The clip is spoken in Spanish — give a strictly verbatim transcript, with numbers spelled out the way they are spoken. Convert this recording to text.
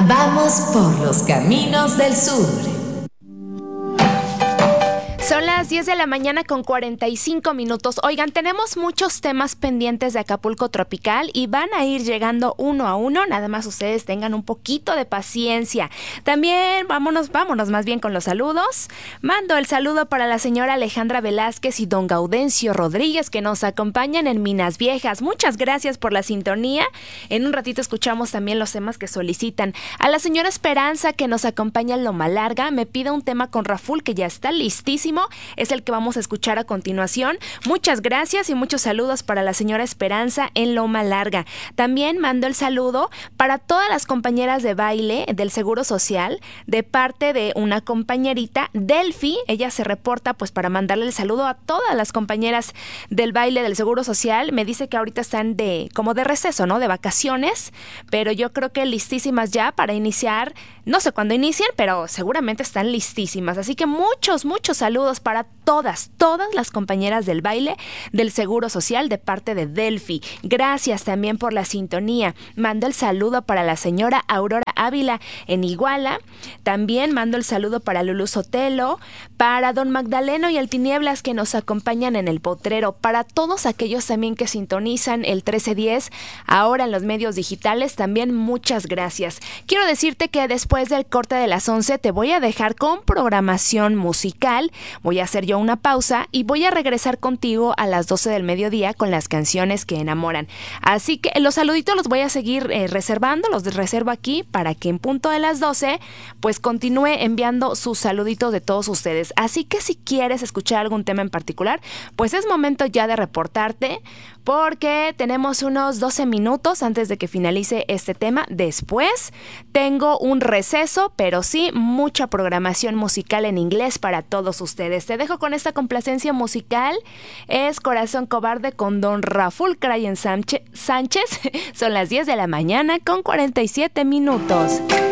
Vamos por los caminos del sur. Son las diez de la mañana con cuarenta y cinco minutos. Oigan, tenemos muchos temas pendientes de Acapulco Tropical y van a ir llegando uno a uno. Nada más ustedes tengan un poquito de paciencia. También vámonos, vámonos más bien con los saludos. Mando el saludo para la señora Alejandra Velázquez y don Gaudencio Rodríguez, que nos acompañan en Minas Viejas. Muchas gracias por la sintonía. En un ratito escuchamos también los temas que solicitan. A la señora Esperanza, que nos acompaña en Loma Larga, me pide un tema con Raful que ya está listísimo. Es el que vamos a escuchar a continuación. Muchas gracias y muchos saludos para la señora Esperanza en Loma Larga. También mando el saludo para todas las compañeras de baile del Seguro Social de parte de una compañerita, Delphi. Ella se reporta pues para mandarle el saludo a todas las compañeras del baile del Seguro Social. Me dice que ahorita están de como de receso, ¿no? De vacaciones, pero yo creo que listísimas ya para iniciar. No sé cuándo inicien, pero seguramente están listísimas. Así que muchos, muchos saludos para todas, todas las compañeras del baile del Seguro Social de parte de Delphi. Gracias también por la sintonía. Mando el saludo para la señora Aurora Ávila en Iguala. También mando el saludo para Lulú Sotelo, para don Magdaleno y el Tinieblas que nos acompañan en el Potrero, para todos aquellos también que sintonizan el trece diez ahora en los medios digitales, también muchas gracias. Quiero decirte que después del corte de las once te voy a dejar con programación musical. Voy a hacer yo una pausa y voy a regresar contigo a las doce del mediodía con las canciones que enamoran. Así que los saluditos los voy a seguir eh, reservando, los reservo aquí para que en punto de las doce pues continúe enviando sus saluditos de todos ustedes. Así que si quieres escuchar algún tema en particular, pues es momento ya de reportarte, porque tenemos unos doce minutos antes de que finalice este tema. Después tengo un receso, pero sí mucha programación musical en inglés para todos ustedes. Te dejo con esta complacencia musical. Es Corazón Cobarde con don Raful Crayen Sánchez. Son las diez de la mañana con cuarenta y siete minutos.